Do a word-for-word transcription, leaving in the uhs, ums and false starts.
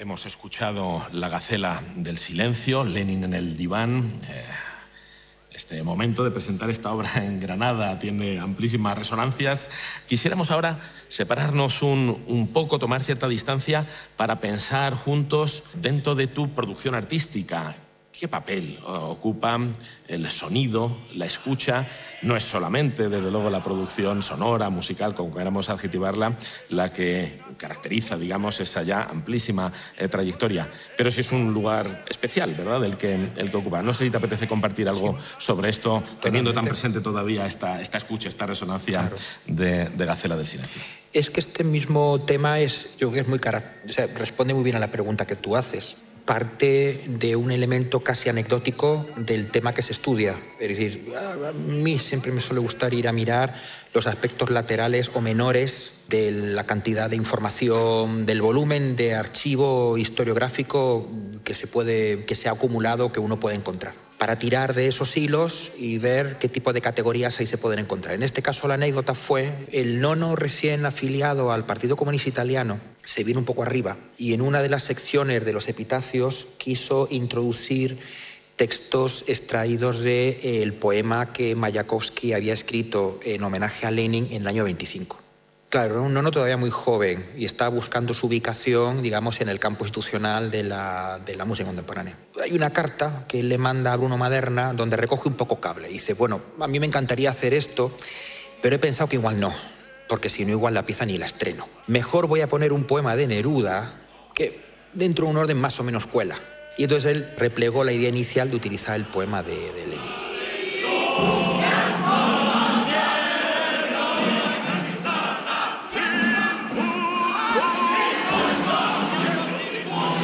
Hemos escuchado La Gacela del Silencio, Lenin en el diván. Eh, este momento de presentar esta obra en Granada tiene amplísimas resonancias. Quisiéramos ahora separarnos un, un poco, tomar cierta distancia para pensar juntos dentro de tu producción artística. ¿Qué papel ocupa el sonido, la escucha? No es solamente, desde luego, la producción sonora, musical, como queramos adjetivarla, la que caracteriza, digamos, esa ya amplísima eh, trayectoria. Pero sí es un lugar especial, ¿verdad?, el que, el que ocupa. No sé si te apetece compartir algo sí. sobre esto, Totalmente. teniendo tan presente todavía esta, esta escucha, esta resonancia claro. de, de Gacela del Silencio. Es que este mismo tema es, yo creo que es muy cara, o sea, responde muy bien a la pregunta que tú haces. Parte de un elemento casi anecdótico del tema que se estudia. Es decir, a mí siempre me suele gustar ir a mirar los aspectos laterales o menores de la cantidad de información, del volumen de archivo historiográfico que se, puede, que se ha acumulado, que uno puede encontrar, para tirar de esos hilos y ver qué tipo de categorías ahí se pueden encontrar. En este caso la anécdota fue el nono recién afiliado al Partido Comunista Italiano, se vino un poco arriba y en una de las secciones de los epitafios quiso introducir textos extraídos del poema que Mayakovsky había escrito en homenaje a Lenin en el año veinticinco. Claro, era un nono todavía muy joven y estaba buscando su ubicación, digamos, en el campo institucional de la, de la música contemporánea. Hay una carta que él le manda a Bruno Maderna donde recoge un poco cable. Y dice, bueno, a mí me encantaría hacer esto, pero he pensado que igual no, porque si no, igual la pieza ni la estreno. Mejor voy a poner un poema de Neruda que dentro de un orden más o menos cuela. Y entonces él replegó la idea inicial de utilizar el poema de, de Lenin.